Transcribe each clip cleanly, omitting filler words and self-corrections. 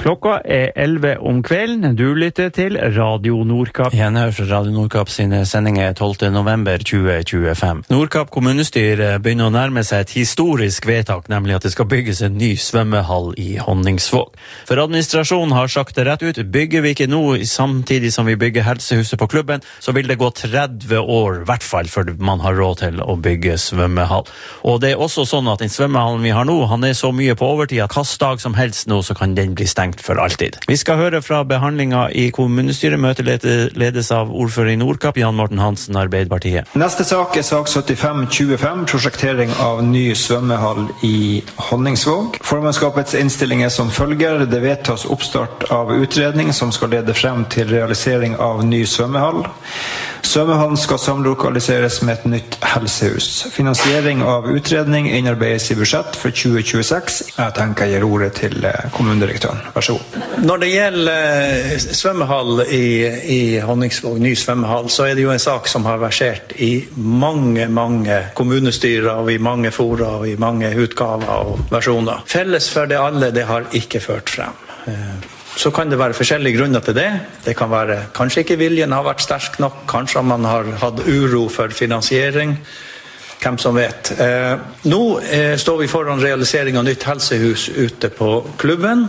Klokka 11 om kvelden. Du lytter til Radio Nordkapp. Igjen her fra Radio Nordkapp sine sendinger 12. november 2025. Nordkapp kommunestyre begynner å nærme seg et historisk vedtak, nemlig at det skal bygges en ny svømmehall i Honningsvåg. For administrasjonen har sagt det rett ut, bygger vi ikke nå samtidig som vi bygger helsehuset på klubben, så vil det gå 30 år, i hvert fall, før man har råd til å bygge svømmehall. Og det er også sånn at den svømmehallen vi har nå, han er så mye på overtid at hvilken dag som helst nå, så kan den bli stengt for alltid. Vi skal høre fra behandlingen i kommunestyret. Møtet ledes av ordfører i Nordkapp, Jan Morten Hansen, Arbeiderpartiet. Neste sak er sak 75-25, prosjektering av ny svømmehall i Honningsvåg. Formannskapets innstilling er som følger. Det vedtas oppstart av utredning som skal lede frem til realisering av ny svømmehall. Svømmehallen skal samlokaliseres med et nytt helsehus. Finansiering av utredning innarbeides i budsjett for 2026. Jeg tenker jeg gir ordet til kommunedirektøren. Vær så god. Når det gjelder svømmehall i Honningsvåg, ny svømmehall, så er det jo en sak som har versert i mange kommunestyrer og i mange fora og i mange utgaver og versjoner. Felles for det alle, det har ikke ført frem. Så kan det være forskjellige grunner til det. Det kan være, kanskje ikke viljen har vært sterk nok, kanskje man har hatt uro for finansiering, hvem som vet. Nå står vi foran realisering av nytt helsehus ute på klubben,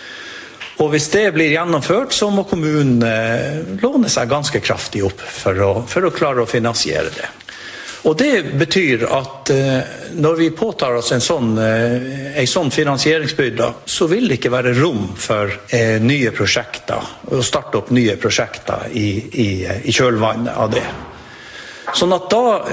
og hvis det blir gjennomført, så må kommunen låne seg ganske kraftig opp for å klare å finansiere det. Og det betyr at når vi påtar oss en sånn finansieringsbyrde, så vil det ikke være rom for nye prosjekter, å starte opp nye prosjekter i kjølvannet av det. Sånn at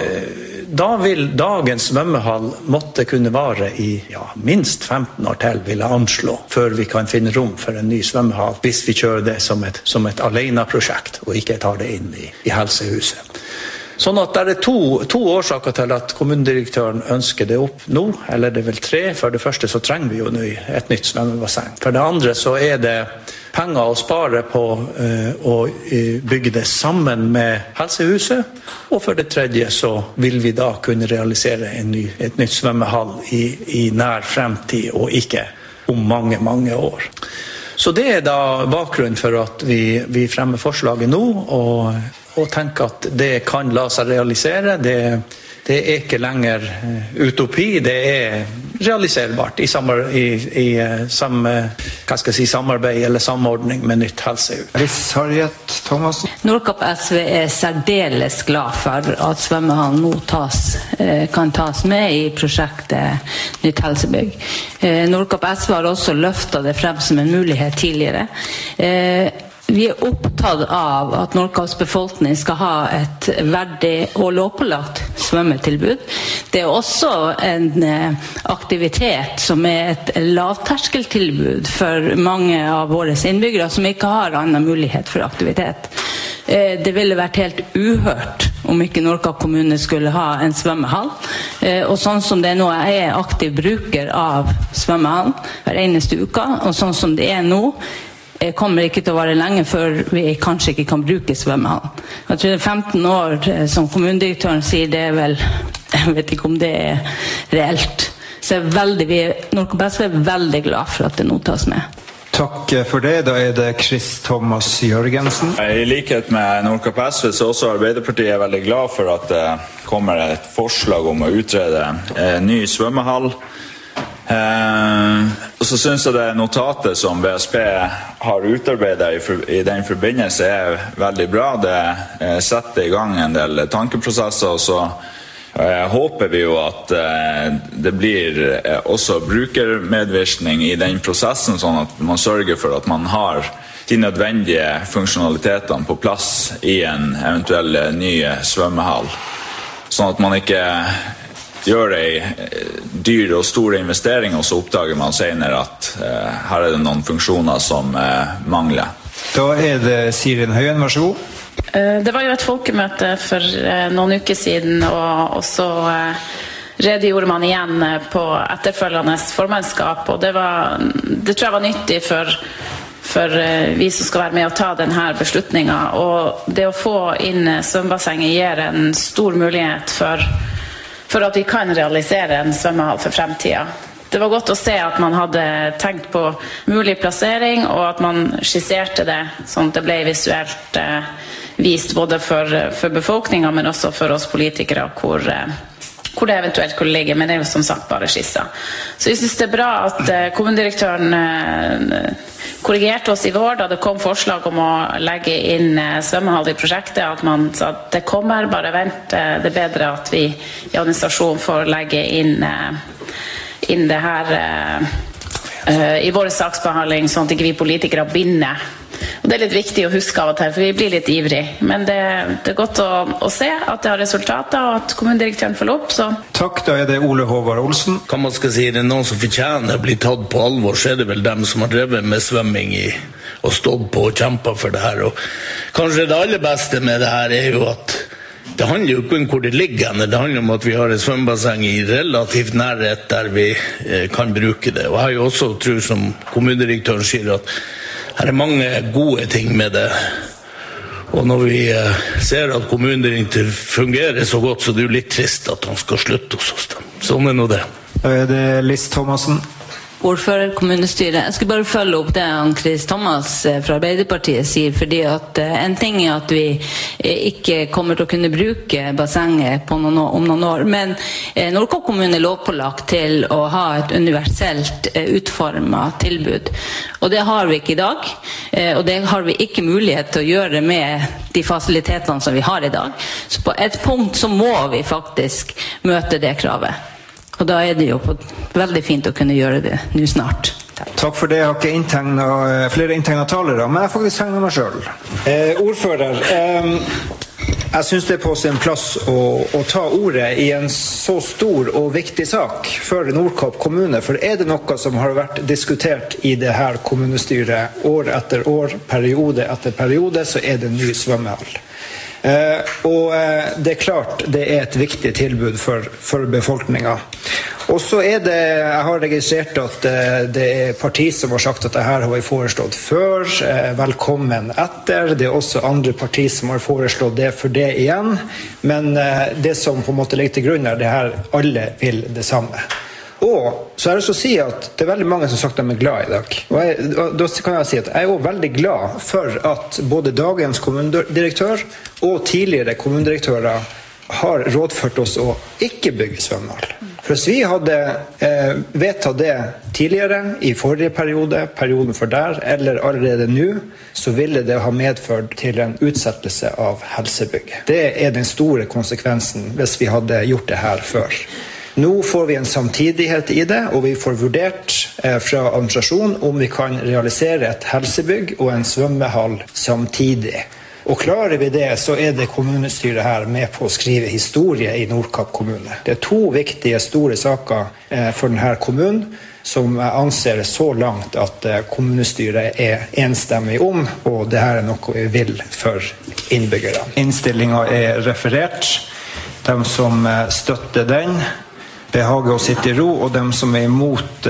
da vil dagens svømmehall måtte kunne vare i minst 15 år til, vil jeg anslå, før vi kan finne rom for en ny svømmehall, hvis vi kjører det som et alene-prosjekt, og ikke tar det inn i helsehuset. Sånn at det er to årsaker til at kommunedirektøren ønsker det opp nå, eller det er vel 3. For det første så trenger vi jo et nytt svømmebasseng. For det andre så er det penger å spare på å bygge det sammen med helsehuset. Og for det tredje så vil vi da kunne realisere et nytt svømmehall i nær fremtid, og ikke om mange år. Så det er da bakgrunnen for at vi fremmer forslaget nå, og tenker at det kan la seg realisere. Det er ikke lenger utopi, det er realiserbart i samarbeid eller samordning med nytt helsehus. Harriet Thomassen. Nordkapp SV er særdeles glad for at svømmehallen nå kan tas med i prosjektet Nytt helsebygg. Nordkapp SV har også løftet det frem som en mulighet tidligere. Vi er opptatt av at Nordkapps befolkning skal ha et verdig og lovpålagt svømmetilbud. Det er også en aktivitet som er et lavterskeltilbud for mange av våre innbyggere som ikke har annen mulighet for aktivitet. Det ville vært helt uhørt om ikke Nordkapp kommune skulle ha en svømmehall. Og sånn som det nå er aktiv bruker av svømmehallen hver eneste uke, og sånn som det er nå, kommer ikke til å være lenge før vi kanskje ikke kan bruke svømmehallen. Jeg tror det er 15 år, som kommunedirektøren sier, det er vel, jeg vet ikke om det er reelt. Så Nordkapp SV er veldig glad for at det nå tas med. Takk for det. Da er det Chris Thomas Jørgensen. I likhet med Nordkapp SV så er også Arbeiderpartiet veldig glad for at det kommer et forslag om å utrede en ny svømmehall. Og så synes jeg det notatet som BSP har utarbeidet i den forbindelse er veldig bra. Det setter i gang en del tankeprosesser, og så håper vi jo at det blir også brukermedvirkning i den prosessen, sånn at man sørger for at man har de nødvendige funksjonalitetene på plass i en eventuell ny svømmehall, sånn at man ikke gjør en dyr og stor investering, og så oppdager man senere at her er det noen funksjoner som mangler. Da er det Sirin Høyen, vær så god. Det var jo et folkemøte for noen uker siden, og så redegjorde man igjen på etterfølgende formannskap, og det tror jeg var nyttig for vi som skal være med og ta denne beslutningen. Og det å få inn svømmebassenget gir en stor mulighet for at vi kan realisere en svømmehall for fremtiden. det var godt å se at man hadde tenkt på mulig plassering, og at man skisserte det sånn at det ble visuelt vist både for befolkningen, men også for oss politikere, hvor det eventuelt kunne ligge, men det jo som sagt bare skisser. Så jeg synes det bra at kommunedirektøren korrigerte oss i vår da det kom forslag om å legge inn svømmehall i prosjektet, at man sa at det kommer, bare vent, det bedre at vi i administrasjonen får legge inn det her i vår saksbehandling, sånn at ikke vi politikere binder. Og det litt viktig å huske av og til, for vi blir litt ivrig. Men det godt å se at det har resultater, og at kommunedirektøren følger opp. Så. Takk, da det Ole Håvard Olsen. Hva man skal si, det noen som fortjener å bli tatt på alvor, så det vel dem som har drevet med svømming og stått på og kjempet for det her. Og kanskje det aller beste med det her jo at det handler jo ikke om hvor det ligger, det handler om at vi har et svømmebasseng i relativt nærhet der vi kan bruke det. Og jeg har jo også tro, som kommunedirektøren sier, at her mange gode ting med det. Og når vi ser at kommunedirektøren fungerer så godt, så det jo litt trist at han skal slutte hos oss. Sånn nå det. Da det Liss Thomassen. Ordfører, kommunestyre. Jeg skal bare følge opp det Chris Thomas fra Arbeiderpartiet sier, fordi at en ting at vi ikke kommer til å kunne bruke bassenget om noen år, men Nordkapp kommune er lovpålagt til å ha et universelt utformet tilbud. Og det har vi ikke i dag, og det har vi ikke mulighet til å gjøre med de fasilitetene som vi har i dag. Så på et punkt så må vi faktisk møte det kravet. Og da det jo veldig fint å kunne gjøre det nå snart. Takk for det. Jeg har ikke flere inntegnet talere, men jeg har faktisk tegnet meg selv. Ordfører, jeg synes det på sin plass å ta ordet i en så stor og viktig sak for Nordkapp kommune, for det noe som har vært diskutert i det her kommunestyret år etter år, periode etter periode, så det ny svømmehall. Og det klart det et viktig tilbud for befolkningen. Og så det, jeg har registrert at det parti som har sagt at det her har vi foreslått før, velkommen etter. Det også andre parti som har foreslått det for det igjen. Men det som på en måte ligger til grunn det her, alle vil det samme. Og så det så å si at det veldig mange som sagt de glad i dag. Og da kan jeg si at jeg også veldig glad for at både dagens kommunedirektør og tidligere kommunedirektører har rådført oss å ikke bygge svømmehall. For hvis vi hadde vedtatt det tidligere, i forrige periode, perioden for der, eller allerede nå, så ville det ha medført til en utsettelse av helsebygg. Det den store konsekvensen hvis vi hadde gjort det her før. Nå får vi en samtidighet i det, og vi får vurdert fra administrasjonen om vi kan realisere et helsebygg og en svømmehall samtidig. Og klarer vi det, så det kommunestyret her med på å skrive historie i Nordkapp kommune. Det to viktige, store saker for denne kommunen, som jeg anser så langt at kommunestyret enstemmig om, og det her noe vi vil for innbyggere. Innstillingen referert. De som støtter den, behager å sitte i ro, og dem som imot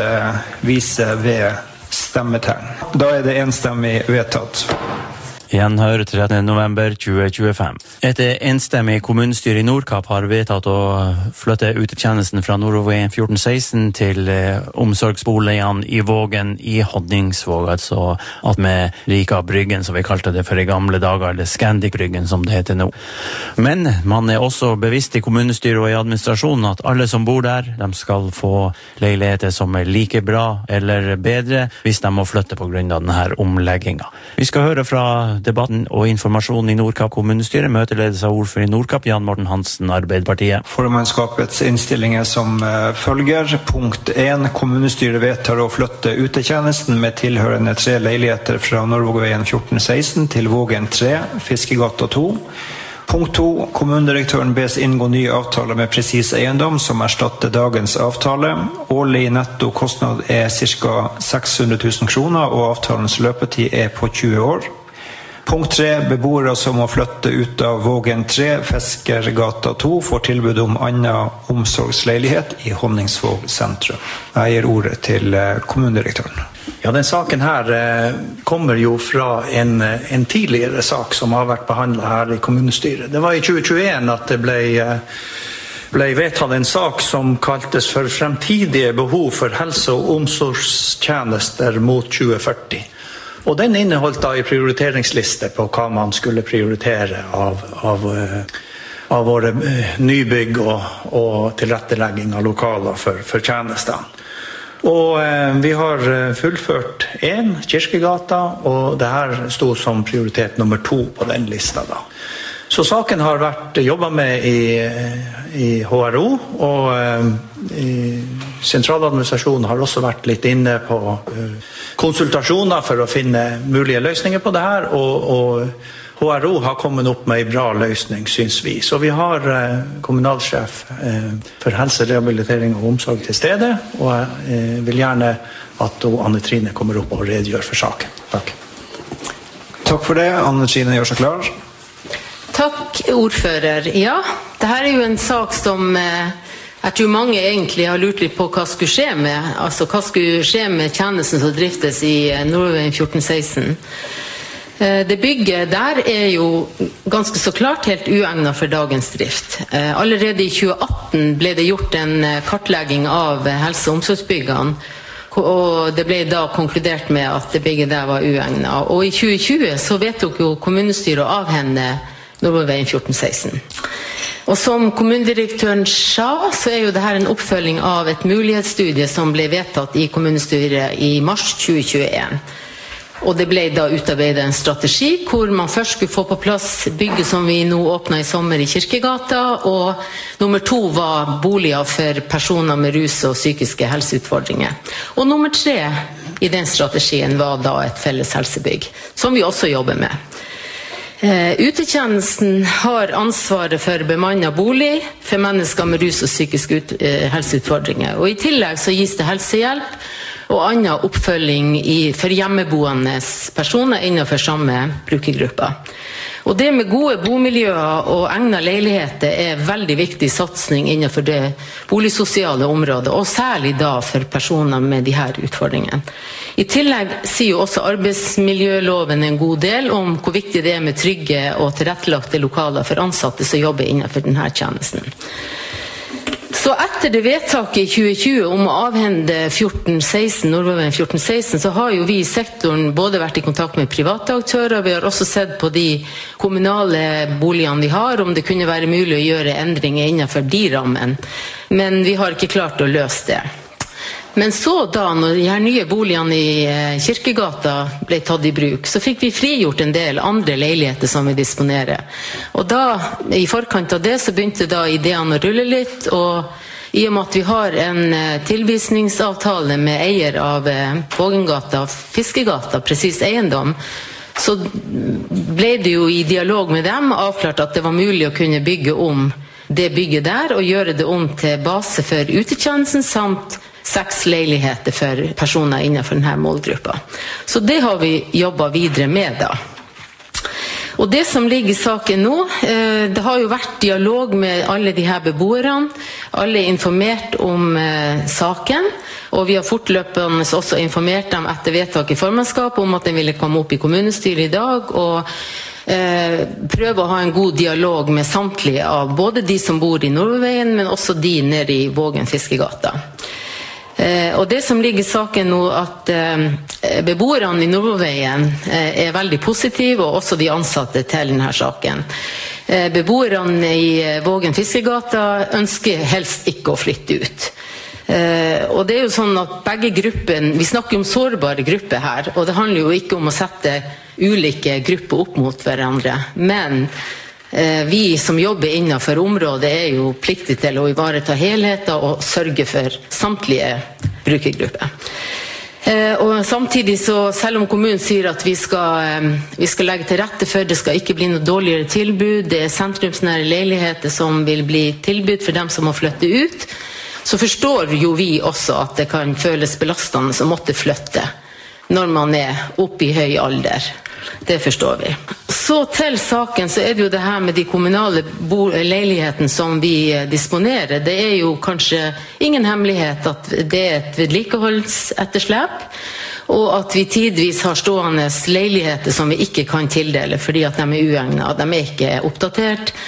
viser ved stemmetegn. Da det enstemmig vedtatt. Gjenhør 13. november 2025. Et enstemmig kommunestyre i Nordkapp har vedtatt å flytte utetjenesten fra Nordveien 1416 til omsorgsboligen i Vågen i Honningsvåg, altså at med Rika Bryggen, som vi kalte det for i gamle dager, eller Scandic Bryggen som det heter nå. Men man også bevisst i kommunestyret og i administrasjonen at alle som bor der, de skal få leiligheter som like bra eller bedre hvis de må flytte på grunn av denne omleggingen. Vi skal høre fra debatten og informasjon i Nordkapp kommunestyre, møteledes av ordfører i Nordkapp, Jan Morten Hansen, Arbeiderpartiet. Formannskapets innstillinger som følger. Punkt 1. Kommunestyret vedtar å flytte utetjenesten med tilhørende 3 leiligheter fra Norvågveien 1416 til Vågen 3, Fiskegata 2. Punkt 2. Kommunedirektøren bes inngå ny avtale med Presis Eiendom som erstatter dagens avtale. Årlig netto kostnad ca. 600 000 kroner, og avtalens løpetid på 20 år. Punkt 3. Beboere som må flytte ut av Vågen 3, Fiskergata 2, får tilbud om annen omsorgsleilighet i Honningsvåg sentrum. Jeg gir ordet til kommunedirektøren. Ja, den saken her kommer jo fra en tidligere sak som har vært behandlet her i kommunestyret. Det var i 2021 at det ble ble vedtatt en sak som kaltes for fremtidige behov for helse- og omsorgstjenester mot 2040. Og den inneholdt da en prioriteringsliste på hva man skulle prioritere av våre nybygg og tilrettelegging av lokaler for tjenestene. Og vi har fullført 1, Kirkegata, og det her stod som prioritet nummer 2 på den lista da. Så saken har vært jobbet med i HRO, og sentraladministrasjonen har også vært litt inne på konsultasjoner for å finne mulige løsninger på det her, og HRO har kommet opp med en bra løsning, synes vi. Så vi har kommunalsjef for helse, rehabilitering og omsorg til stede, og jeg vil gjerne at Anne Trine kommer opp og redegjør for saken. Takk. Takk for det. Anne Trine gjør seg klar. Takk, ordfører. Ja, det her er jo en sak som jeg tror mange egentlig har lurt litt på hva skulle skje med. Altså, hva skulle skje med tjenesten som driftes i Nordveien 1416. Det bygget der er jo ganske så klart helt uegnet for dagens drift. Allerede i 2018 ble det gjort en kartlegging av helse- og omsorgsbyggene, og det ble da konkludert med at det bygget der var uegnet. Og i 2020 så vedtok jo kommunestyret å avhende Nordveien 1416. Og som kommunedirektøren sa, så er jo dette en oppfølging av et mulighetsstudie som ble vedtatt i kommunestyret i mars 2021. Og det ble da utarbeidet en strategi hvor man først skulle få på plass bygget som vi nå åpnet i sommer i Kirkegata, og nummer 2 var boliger for personer med rus og psykiske helseutfordringer. Og nummer 3 i den strategien var da et felles helsebygg, som vi også jobber med. Utetjenesten har ansvaret for bemannet bolig for mennesker med rus og psykiske helseutfordringer. Og i tillegg så gis det helsehjelp og annen oppfølging for hjemmeboende personer innenfor samme brukergrupper. Og det med gode bomiljøer og egnede leiligheter er veldig viktig satsing innenfor det boligsosiale området, og særlig da for personer med de her utfordringene. I tillegg sier jo også arbeidsmiljøloven en god del om hvor viktig det er med trygge og tilrettelagte lokaler for ansatte som jobber innenfor denne tjenesten. Så etter det vedtaket i 2020 om å avhende Nordveien 1416, så har jo vi i sektoren både vært i kontakt med private aktører, vi har også sett på de kommunale boligene vi har, om det kunne være mulig å gjøre endringer innenfor de rammen. Men vi har ikke klart å løse det. Men så da, når de her nye boligene i Kirkegata ble tatt i bruk, så fikk vi frigjort en del andre leiligheter som vi disponerer. Og da, i forkant av det, så begynte da ideene å rulle litt, og i og med at vi har en tilvisningsavtale med eier av Vågengata, Fiskegata, Presis Eiendom, så ble det jo i dialog med dem avklart at det var mulig å kunne bygge om det bygget der, og gjøre det om til base for utetjenesten, samt 6 leiligheter for personer innenfor denne målgruppa. Så det har vi jobbet videre med da. Og det som ligger i saken nå, det har jo vært dialog med alle de her beboerne, alle er informert om saken, og vi har fortløpende også informert dem etter vedtak i formannskap om at den ville komme opp i kommunestyret i dag, og prøve å ha en god dialog med samtlige av både de som bor i Nordveien, men også de nede i Vågen Fiskegata. Og det som ligger i saken nå, at beboerne i Nordveien er veldig positive, og også de ansatte til denne saken. Beboerne i Vågen Fiskegata ønsker helst ikke å flytte ut. Og det er jo sånn at begge gruppene, vi snakker om sårbare grupper her, og det handler jo ikke om å sette ulike grupper opp mot hverandre, men vi som jobber innenfor området er jo pliktige til å ivareta helheten og sørge for samtlige brukergrupper. Og samtidig så, selv om kommunen sier at vi skal legge til rette for, det skal ikke bli noe dårligere tilbud, det er sentrumsnære leiligheter som vil bli tilbud for dem som må flytte ut, så forstår jo vi også at det kan føles belastende å måtte flytte når man er oppe i høy alder. Det forstår vi. Så til saken, så er det jo det her med de kommunale leilighetene som vi disponerer. Det er jo kanskje ingen hemmelighet at det er et vedlikeholdsetterslep, og at vi tidvis har stående leiligheter som vi ikke kan tildele fordi at de er uegnet, de er ikke oppdatert.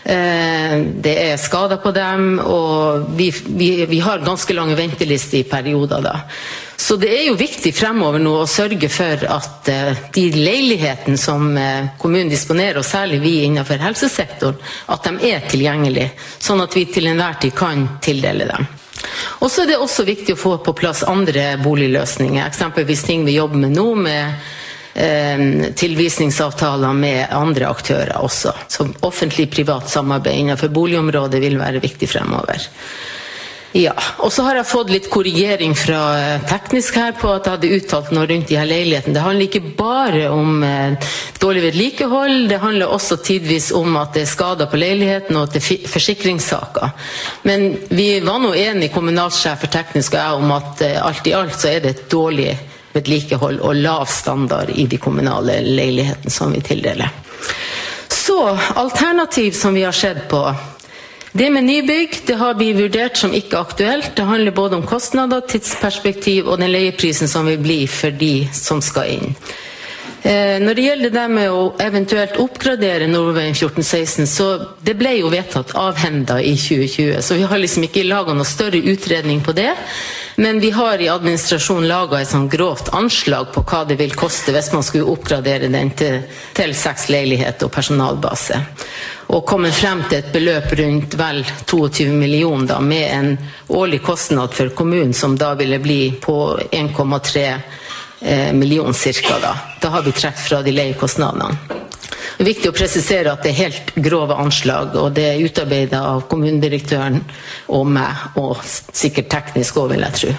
Det skader på dem, og vi har ganske lange ventelister I perioder da. Så det jo viktig fremover nå å sørge for at de leilighetene som kommunen disponerer, og særlig vi innenfor helsesektoren, at de tilgjengelige, sånn at vi til enhver tid kan tildele dem. Og så det også viktig å få på plass andre boligløsninger, eksempelvis ting vi jobber med nå, med tilvisningsavtaler med andre aktører også, som offentlig-privat samarbeid innenfor boligområdet vil være viktig fremover. Ja, og så har jeg fått litt korrigering fra teknisk her på at jeg hadde uttalt noe rundt de her leilighetene. Det handler ikke bare om dårlig vedlikehold, det handler også tidvis om at det skader på leiligheten og til forsikringssaker. Men vi var nå enige, kommunalsjef for teknisk og jeg, om at alt I alt så det et dårlig vedlikehold og lav standard I de kommunale leilighetene som vi tildeler. Så, alternativ som vi har sett på, det med nybygg, det har vi vurdert som ikke aktuelt. Det handler både om kostnader, tidsperspektiv og den leieprisen som vil bli for de som skal inn. Når det gjelder det med å eventuelt oppgradere Nordveien 1416, så det ble jo vedtatt avhendet I 2020, så vi har liksom ikke laget noe større utredning på det. Men vi har I administrasjonen laget et sånn grovt anslag på hva det vil koste hvis man skulle oppgradere den til 6 leiligheter og personalbase. Og komme frem til et beløp rundt vel 22 millioner da, med en årlig kostnad for kommunen som da ville bli på 1,3 million cirka da. Da har vi trekt fra de leiekostnadene. Det viktig å presisere at det helt grove anslag, og det utarbeidet av kommunedirektøren og meg, og sikkert teknisk også vil jeg tro.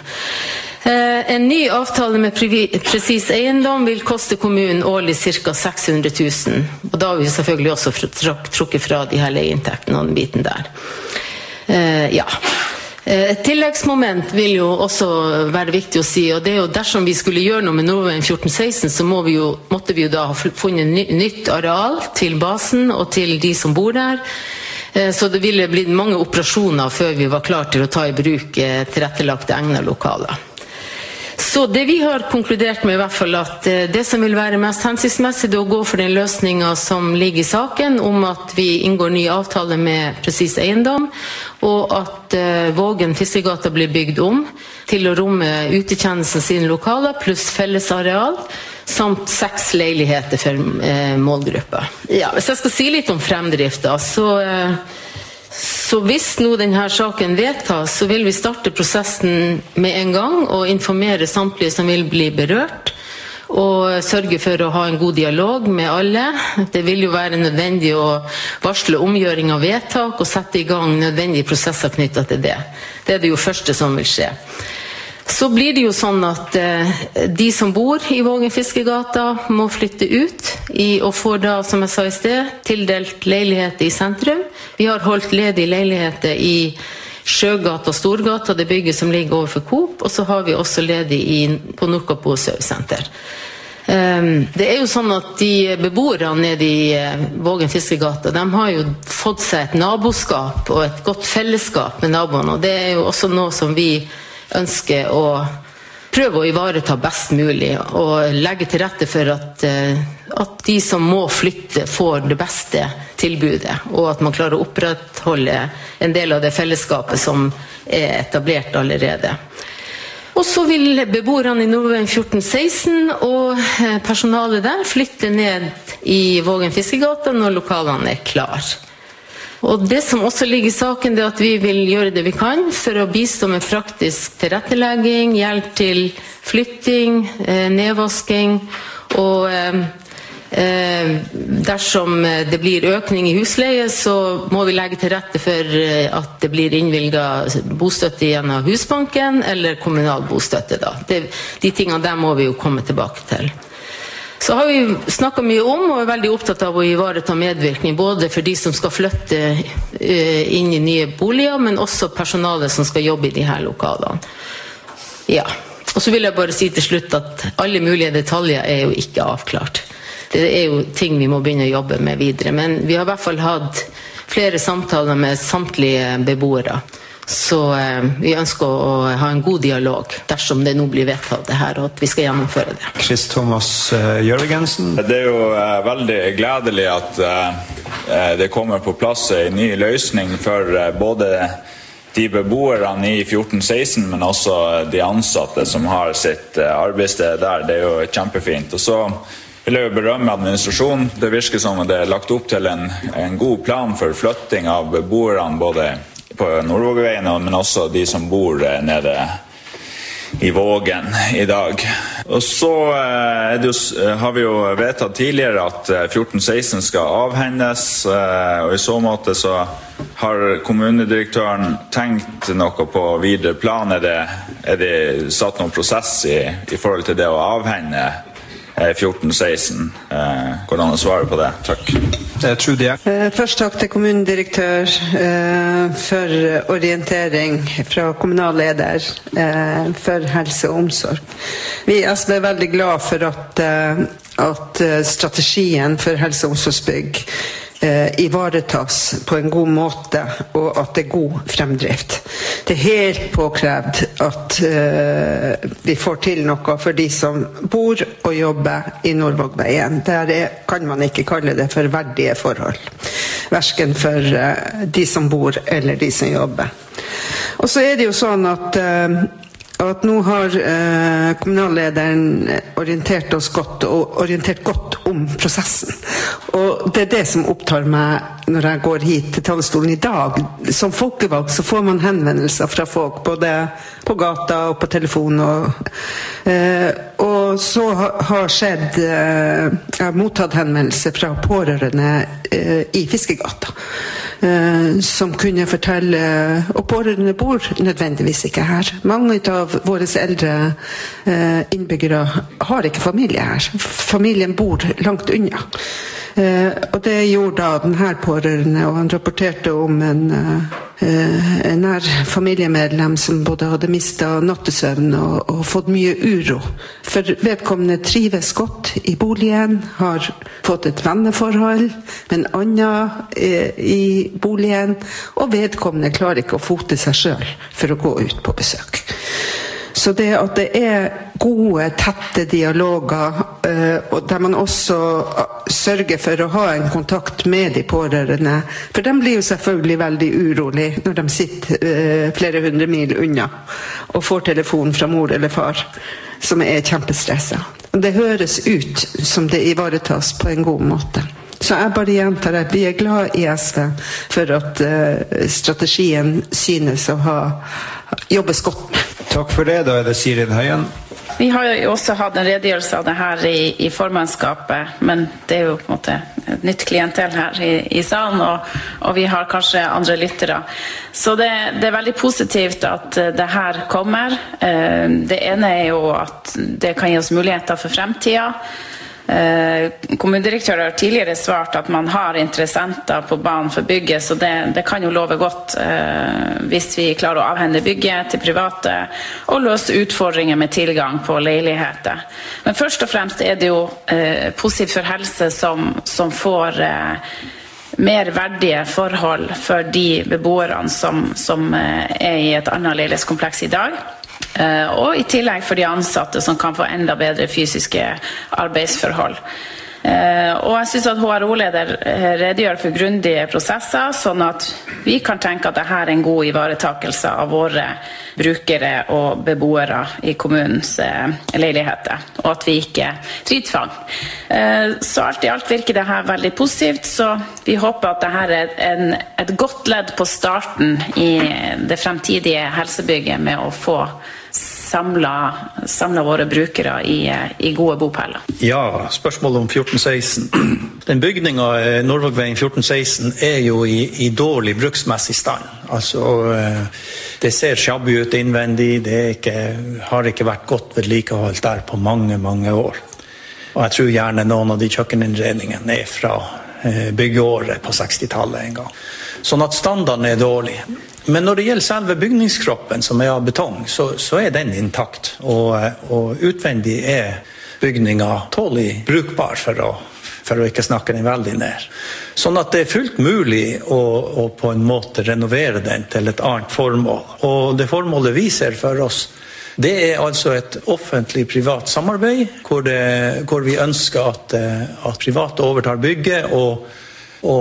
En ny avtale med presis eiendom vil koste kommunen årlig ca. 600 000, og da har vi selvfølgelig også trukket fra de her leieinntektene og den biten der. Ja. Et tilleggsmoment vil jo også være viktig å si, og det jo dersom vi skulle gjøre noe med Nordveien 1416, så måtte vi jo da ha funnet nytt areal til basen og til de som bor der. Så det ville blitt mange operasjoner før vi var klar til å ta I bruk tilrettelagte egnet lokaler. Så det vi har konkludert med I hvert fall at det som vil være mest hensiktsmessig det å gå for den løsningen som ligger I saken om at vi inngår ny avtale med presis eiendom og at Vågen Fiskegata blir bygd om til å romme utetjenesten sine lokaler pluss felles areal samt 6 leiligheter for målgruppa. Ja, hvis jeg skal si litt om fremdrift da, så hvis nå denne saken vedtas, så vil vi starte prosessen med en gang og informere samtlige som vil bli berørt, og sørge for å ha en god dialog med alle. Det vil jo være nødvendig å varsle omgjøring av vedtak og sette I gang nødvendige prosesser knyttet til det. Det det jo første som vil skje. Så blir det jo sånn at de som bor I Vågen Fiskegata må flytte ut og får da, som jeg sa I sted, tildelt leiligheter I sentrum. Vi har holdt ledige leiligheter I Sjøgata og Storgata, det bygget som ligger overfor Coop, og så har vi også ledig på Nordkapp Servicesenter. Det jo sånn at de beboerne nede I Vågen Fiskegata, de har jo fått seg et naboskap og et godt fellesskap med naboene, og det jo også noe som vi ønsker å prøve å ivareta best mulig og legge til rette for at de som må flytte får det beste tilbudet og at man klarer å opprettholde en del av det fellesskapet som etablert allerede. Og så vil beboerne I Nordveien 1416 og personalet der flytte ned I Vågen Fiskegata når lokalene klar. Og det som også ligger I saken det at vi vil gjøre det vi kan for å bistå med praktisk tilrettelegging, hjelp til flytting, nedvasking og dersom det blir økning I husleie så må vi legge til rette for at det blir innvilget bostøtte gjennom Husbanken eller kommunal bostøtte da. De tingene der må vi jo komme tilbake til. Så har vi snakket mye om og veldig opptatt av å ivareta medvirkning både for de som skal flytte inn I nye boliger, men også personalet som skal jobbe I de her lokalene. Ja, og så vil jeg bare si til slutt at alle mulige detaljer jo ikke avklart. Det jo ting vi må begynne å jobbe med videre, men vi har I hvert fall hatt flere samtaler med samtlige beboere. Så vi ønsker å ha en god dialog dersom det nå blir vedtatt det her, og at vi skal gjennomføre det. Chris Thomas Jørgensen. Det jo veldig gledelig at det kommer på plass en ny løsning for både de beboerne i 1416, men også de ansatte som har sitt arbeidssted der. Det jo kjempefint. Og så vil jeg jo berømme administrasjonen. Det virker som det lagt opp til en god plan for flytting av beboerne både på Nordvågveien, men også de som bor nede i Vågen i dag. Og så har vi jo vedtatt tidligere at 1416 skal avhendes, og i så måte så har kommunedirektøren tenkt noe på videre plan. Er det satt noen prosess i forhold til det å avhende 1416? Hvordan å svare på det? Takk. Først takk til kommunedirektør for orientering fra kommunalleder for helse og omsorg. Vi er veldig glad for at strategien for helse- og omsorgsbygg ivaretas på en god måte, og at det god fremdrift. Det helt påkrevd at vi får til noe for de som bor og jobber i Nordvågveien. Der kan man ikke kalle det for verdige forhold, hverken for de som bor eller de som jobber. Og så det jo sånn at nå har kommunallederen orientert oss godt og orientert godt om prosessen. Og det det som opptar meg når jeg går hit til talerstolen i dag. Som folkevalgt så får man henvendelser fra folk både på gata og på telefon. Og så har skjedd, jeg har mottatt henvendelser fra pårørende i Fiskegata. Som kunne fortelle, og pårørende bor nødvendigvis ikke her. Mange av våre eldre innbyggere har ikke familie her. Familien bor langt unna. Og det gjorde da denne pårørende, og han rapporterte om en nær familiemedlem som både hadde mistet nattesøvn og fått mye uro. For vedkommende trives godt i boligen, har fått et venneforhold med en annen i boligen, og vedkommende klarer ikke å fote seg selv for å gå ut på besøk. Så det at det gode, tette dialoger, og der man også sørger for å ha en kontakt med de pårørende, for de blir jo selvfølgelig veldig urolig når de sitter flere hundre mil unna og får telefon fra mor eller far, som kjempestresset. Det høres ut som det ivaretas på en god måte. Så jeg bare gjentar at vi glad i SV for at strategien synes å jobbes godt med. Takk for det, da det Sirin Høyen. Vi har jo også hatt en redegjørelse av det her i formannskapet, men det jo på en måte et nytt klientell her i salen, og vi har kanskje andre lyttere. Så det veldig positivt at det her kommer. Det ene jo at det kan gi oss muligheter for fremtiden. Kommunedirektøren har tidligere svart at man har interessenter på banen for bygget, så det kan jo love godt hvis vi klarer å avhende bygget til private og løse utfordringer med tilgang på leiligheter. Men først og fremst det jo positivt for helse som får mer verdige forhold for de beboerne som i et annet leilighetskompleks i dag. Og i tillegg for de ansatte som kan få enda bedre fysiske arbeidsforhold. Og jeg synes at HRO-leder redegjør for grundige prosesser, sånn at vi kan tenke at dette en god ivaretakelse av våre brukere og beboere i kommunens leiligheter, og at vi ikke trittfang. Så alt i alt virker dette veldig positivt, så vi håper at dette et godt ledd på starten i det fremtidige helsebygget med å få samla våre brukere i gode bopeller. Ja, spørsmålet om 1416. Den bygningen Nordvågveien 1416 jo i dårlig bruksmessig stand. Altså, det ser shabby ut innvendig, det har ikke vært godt vedlikeholdt der på mange, mange år. Og jeg tror gjerne noen av de kjøkkeninnredningene fra byggeåret på 60-tallet en gang. Sånn at standarden dårlig. Men når det gjelder selve bygningskroppen som av betong, så den intakt. Og utvendig bygningen tålig brukbar for å ikke snakke den veldig ned. Sånn at det fullt mulig å på en måte renovere den til et annet formål. Og det formålet vi ser for oss, det altså et offentlig-privat samarbeid, hvor vi ønsker at private overtar bygget, å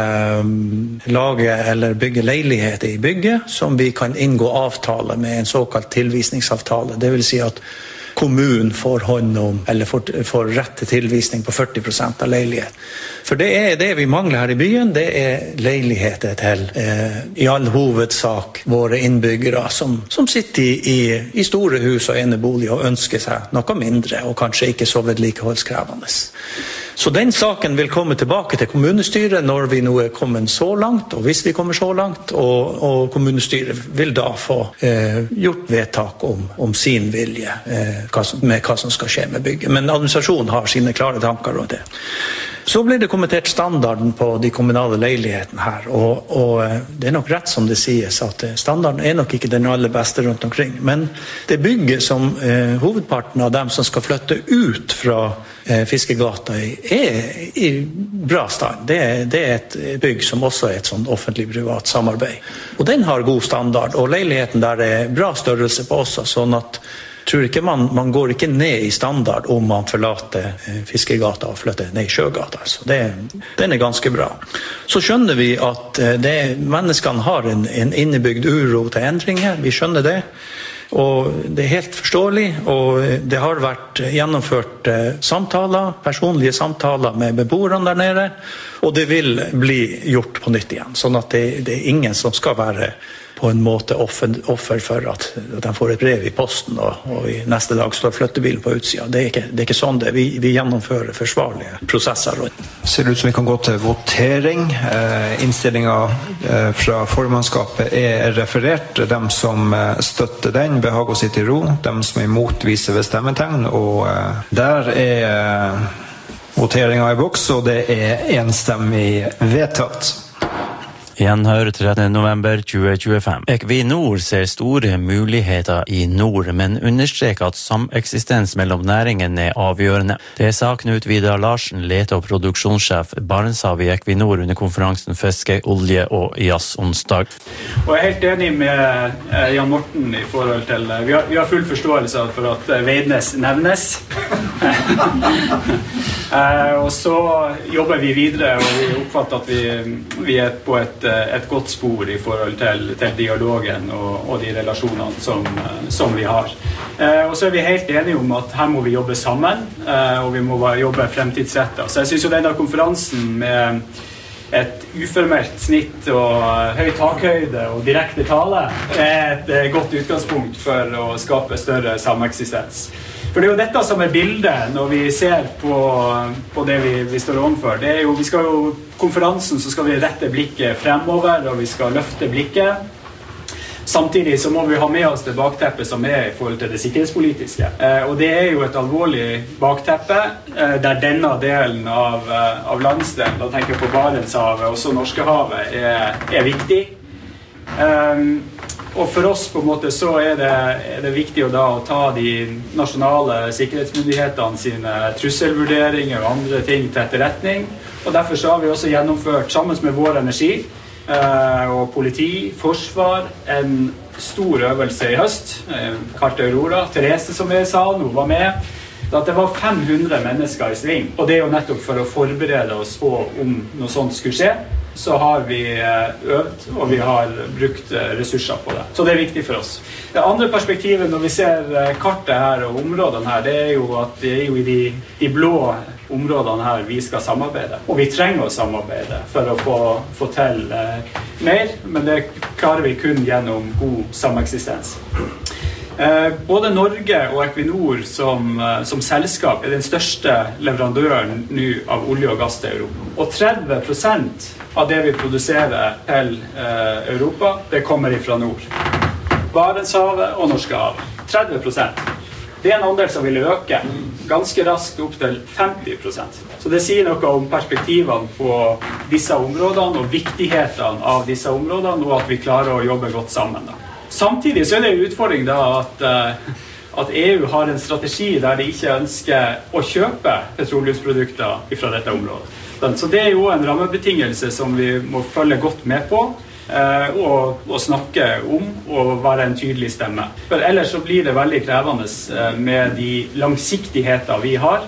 lage eller bygge leiligheter i bygget som vi kan inngå avtale med en såkalt tilvisningsavtale. Det vil si at kommunen får hånd om, eller får rett til tilvisning på 40% av leilighet. For det er det vi mangler her i byen, det er leiligheter til i all hovedsak våre innbyggere som sitter i store hus og enebolig og ønsker seg noe mindre og kanskje ikke så vedlikeholdskrevende. Så den saken vil komme tilbake til kommunestyret når vi nå er kommet så langt, og hvis vi kommer så langt, og kommunestyret vil da få gjort vedtak om sin vilje med hva som skal skje med bygget. Men administrasjonen har sine klare tanker om det. Så blir det kommentert standarden på de kommunale leilighetene her, og det er nok rett som det sies at standarden er nok ikke den aller beste rundt omkring. Men det bygget som hovedparten av dem som skal flytte ut fra Fiskegata er i bra stand. Det er et bygg som også er et sånn offentlig-privat samarbeid. Og den har god standard, og leiligheten der er bra størrelse på også, sånn at tror ikke man går ikke ned i standard om man forlater Fiskegata og flytter ned i Sjøgata. Så den er ganske bra. Så skjønner vi at menneskene har en innebygd uro til endringer. Vi skjønner det. Og det er helt forståelig, og det har vært gjennomført samtaler, personlige samtaler med beboerne der nede, og det vil bli gjort på nytt igjen. Sånn at det er ingen som skal være på en måte offer for at de får et brev i posten, og i neste dag står flyttebilen på utsida. Det er ikke sånn det. Vi gjennomfører forsvarlige prosesser. Ser det ut som vi kan gå til votering. Innstillingen fra formannskapet er referert. De som støtter den, behag å sitte i ro. De som er imot, viser ved stemmetegn. Og der er voteringen i boks, og det er enstemmig vedtatt. Gjenhør 13. november 2025. Equinor ser store muligheter i nord, men understreker at sameksistens mellom næringene er avgjørende. Det sa Knut Vidar Larsen, lete- og produksjonssjef Barentshav i Equinor under konferansen Fiske, olje og jazz onsdag. Og jeg er helt enig med Jan Morten i forhold til, vi har full forståelse for at Veidnes nevnes. Og så jobber vi videre, og vi oppfatter at vi er på et godt spor i forhold til dialogen og de relasjonene som vi har. Og så er vi helt enige om at her må vi jobbe sammen, og vi må jobbe fremtidsrettet. Så jeg synes jo denne konferansen med et uformelt snitt og høy takhøyde og direkte tale er et godt utgangspunkt for å skape større sameksistens. For det er jo dette som er bildet når vi ser på det vi står overfor. Det er jo, konferansen så skal vi rette blikket fremover, og vi skal løfte blikket. Samtidig så må vi ha med oss det bakteppet som er i forhold til det sikkerhetspolitiske. Og det er jo et alvorlig bakteppe, der denne delen av landsdelen, da tenker jeg på Barentshavet og også Norskehavet, er viktig. Og for oss på en måte så er det viktig å ta de nasjonale sikkerhetsmyndighetene sine trusselvurderinger og andre ting til etterretning. Og derfor så har vi også gjennomført sammen med Vår Energi og politi, forsvar, en stor øvelse i høst, kalt Aurora. Therese som er i salen, hun var med. At det var 500 mennesker i sving. Og det er jo nettopp for å forberede oss på om noe sånt skulle skje. Så har vi øvd, og vi har brukt ressurser på det. Så det er viktig for oss. Det andre perspektivet når vi ser kartet her og områdene her, det er jo at det er jo i de blå områdene her vi skal samarbeide. Og vi trenger å samarbeide for å få til mer, men det klarer vi kun gjennom god sameksistens. Både Norge og Equinor som selskap er den største leverandøren nå av olje og gass til Europa. Og 30% av det vi produserer til Europa, det kommer fra nord. Barentshavet og Norskehavet. 30%. Det er en andel som vil øke ganske raskt opp til 50%. Så det sier noe om perspektivene på disse områdene og viktigheten av disse områdene, og at vi klarer å jobbe godt sammen da. Samtidig så er det en utfordring da at EU har en strategi der de ikke ønsker å kjøpe petroleumsprodukter fra dette området. Så det er jo en rammebetingelse som vi må følge godt med på og snakke om og være en tydelig stemme. For ellers så blir det veldig krevende med de langsiktigheter vi har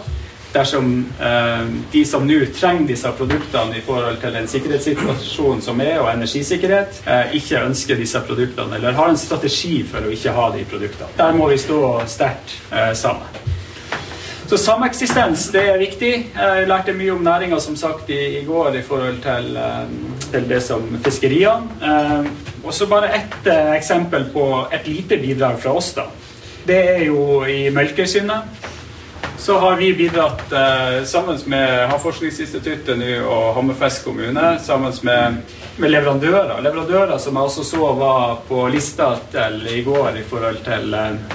dersom de som nå trenger disse produktene i forhold til en sikkerhetssituasjon som og energisikkerhet, ikke ønsker disse produktene, eller har en strategi for å ikke ha de produktene. Der må vi stå sterkt sammen. Så sameksistens, det viktig. Jeg lærte mye om næringen, som sagt, i går i forhold til det som fiskeriene. Og så bare et eksempel på et lite bidrag fra oss da. Det jo i Melkesundet. Så har vi bidratt sammen med Havforskningsinstituttet nå og Hammerfest kommune, sammen med leverandører. Leverandører som jeg også så var på lista til i går i forhold til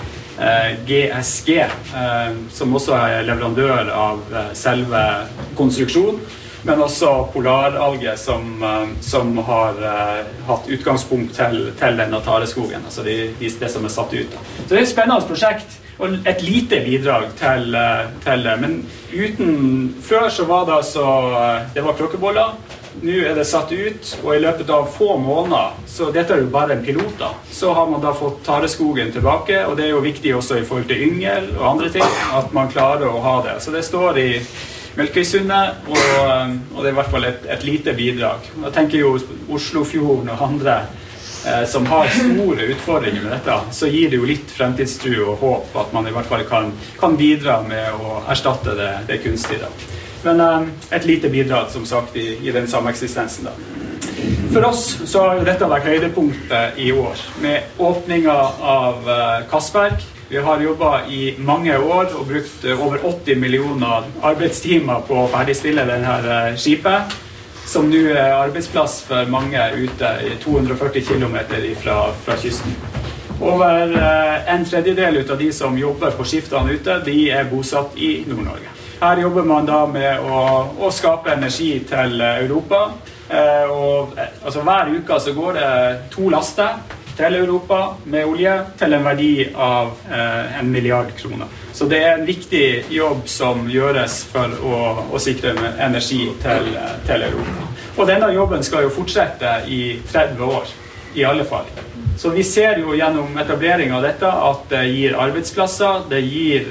GSG, som også leverandør av selve konstruksjonen, men også polaralger som har hatt utgangspunkt til denne tareskogen, altså det som satt ut. Så det et spennende prosjekt, og et lite bidrag til det, men før så var det altså, det var krokkeboller, nå det satt ut, og i løpet av få måneder, så dette jo bare en pilot da, så har man da fått tareskogen tilbake, og det jo viktig også i forhold til yngel og andre ting, at man klarer å ha det. Så det står i Melkesundet, og det i hvert fall et lite bidrag. Jeg tenker jo Oslofjorden og andre som har store utfordringer med dette, så gir det jo litt fremtidstro og håp at man i hvert fall kan bidra med å erstatte det kunstige da. Men et lite bidrag, som sagt, i den samme eksistensen da. For oss så har jo dette vært høydepunktet i år, med åpningen av Castberg. Vi har jobbet i mange år og brukt over 80 millioner arbeidstimer på å ferdigstille denne skipet, som nå arbeidsplass for mange ute i 240 kilometer fra kysten. Over en tredjedel av de som jobber på skiftene ute, de bosatt i Nord-Norge. Her jobber man da med å skape energi til Europa, og altså, hver uke så går det 2 laster til Europa med olje til en verdi av 1 milliard kroner. Så det en viktig jobb som gjøres for å sikre energi til Europa. Og denne jobben skal jo fortsette i 30 år, i alle fall. Så vi ser jo gjennom etablering av dette at det gir arbeidsplasser, det gir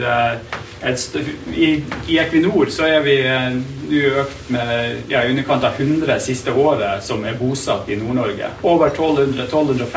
i Equinor så vi nå økt med i underkant av 100 siste året som bosatt i Nord-Norge. Over 1250